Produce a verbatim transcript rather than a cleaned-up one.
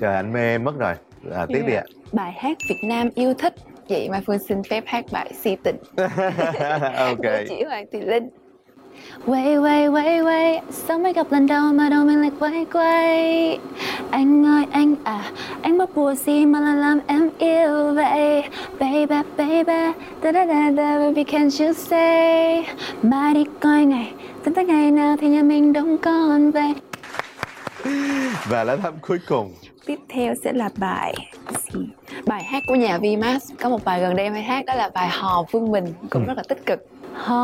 trời, anh mê em mất rồi. À, tiếp đi ạ. Bài hát Việt Nam yêu thích. Vậy Mai Phương xin phép hát bài Si Tình Ok. của chị Hoàng Thị Linh. Quay quay quay quay, sao mới gặp lần đầu mà đầu mình lại quay quay. Anh ơi anh à, anh bắt buộc gì mà lại làm em yêu vậy. Baby baby, da da da da, baby can't you say. Mai đi coi ngày, tính tới ngày nào thì nhà mình đông con về. Và lá thăm cuối cùng. Tiếp theo sẽ là bài gì? Bài hát của nhà Vi Max. Có một bài gần đây em hay hát, đó là bài Hò Vương Mình, cũng rất là tích cực. Hò